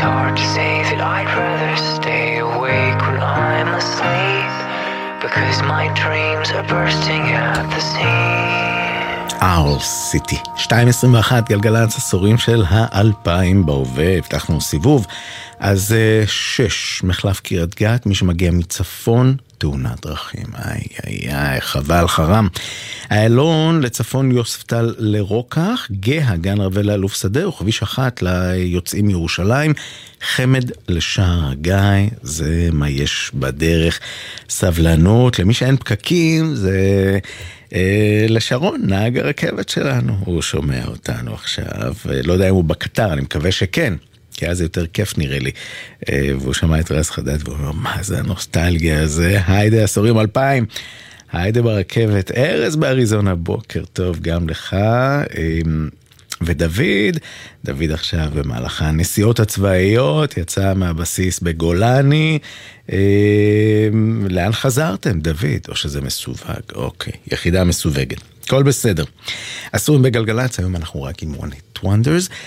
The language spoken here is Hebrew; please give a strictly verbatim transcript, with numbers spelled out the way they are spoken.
hard to say that I'd rather stay awake when I'm asleep, because my dreams are bursting at the seams. Owl City, שתיים עשרים ואחת, גלגלצ, עשורים של האלפיים בהווה, הבטחנו סיבוב. אז שש, מחלף קריית גת, מי שמגיע מצפון, תאונת דרכים. איי, איי, איי, חבל חרם. האלון לצפון יוספטל לרוקח, גאה, גן רבל לאלוף שדה, וכביש אחת ליוצאים מירושלים, חמד לשער הגיא, זה מה יש בדרך. סבלנות, למי שאין פקקים, זה אה, לשרון, נהג הרכבת שלנו. הוא שומע אותנו עכשיו, לא יודע אם הוא בקטר, אני מקווה שכן. כי אז זה יותר כיף נראה לי. והוא שמע את רז חדד, והוא אומר, מה זה הנוסטלגיה הזה? היידה, עשורים אלפיים. היידה ברכבת, ארז באריזונה, בוקר טוב גם לך. ודוד, דוד עכשיו במהלך הנסיעות הצבאיות, יצא מהבסיס בגולני. לאן חזרתם, דוד? או שזה מסווג? אוקיי, יחידה מסווגת. הכל בסדר. עשורים בגלגלצ, היום אנחנו רק עם One Hit Wonders.